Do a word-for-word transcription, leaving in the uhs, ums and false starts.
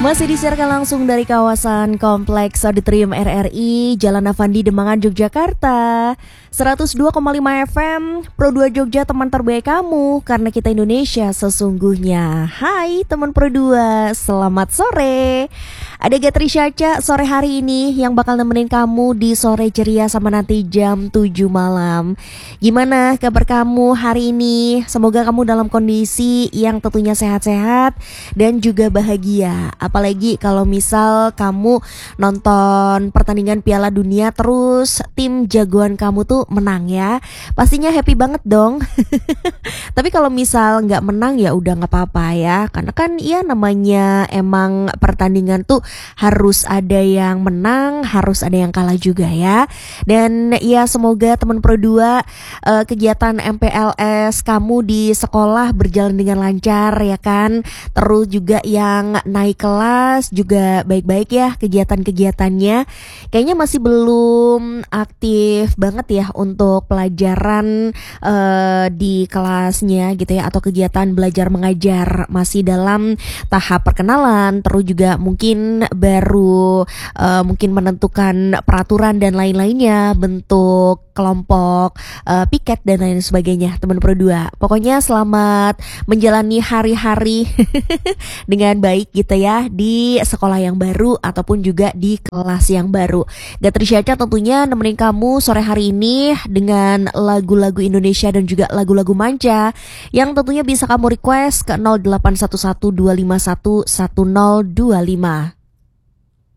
Masih disiarkan langsung dari kawasan Kompleks Auditorium R R I, Jalan Avandi, Demangan, Yogyakarta. seratus dua koma lima F M, Pro dua Jogja, teman terbaik kamu, karena kita Indonesia sesungguhnya. Hai teman Pro dua, selamat sore. Ada Gatri Syaca sore hari ini yang bakal nemenin kamu di sore ceria sama nanti jam tujuh malam. Gimana kabar kamu hari ini? Semoga kamu dalam kondisi yang tentunya sehat-sehat dan juga bahagia. Apalagi kalau misal kamu nonton pertandingan Piala Dunia terus tim jagoan kamu tuh menang ya, pastinya happy banget dong. Tapi kalau misal nggak menang ya udah nggak apa-apa ya, karena kan ya namanya emang pertandingan tuh harus ada yang menang, harus ada yang kalah juga ya. Dan ya semoga teman Pro dua uh, kegiatan M P L S kamu di sekolah berjalan dengan lancar ya kan. Terus juga yang naik kelas juga baik-baik ya kegiatan-kegiatannya. Kayaknya masih belum aktif banget ya untuk pelajaran uh, di kelasnya gitu ya, atau kegiatan belajar mengajar masih dalam tahap perkenalan, terus juga mungkin baru uh, mungkin menentukan peraturan dan lain-lainnya, bentuk kelompok uh, piket dan lain sebagainya teman Pro dua. Pokoknya selamat menjalani hari-hari dengan baik gitu ya di sekolah yang baru ataupun juga di kelas yang baru. Gatri Syaca tentunya nemenin kamu sore hari ini dengan lagu-lagu Indonesia dan juga lagu-lagu manca yang tentunya bisa kamu request ke nol delapan satu satu dua lima satu satu nol dua lima.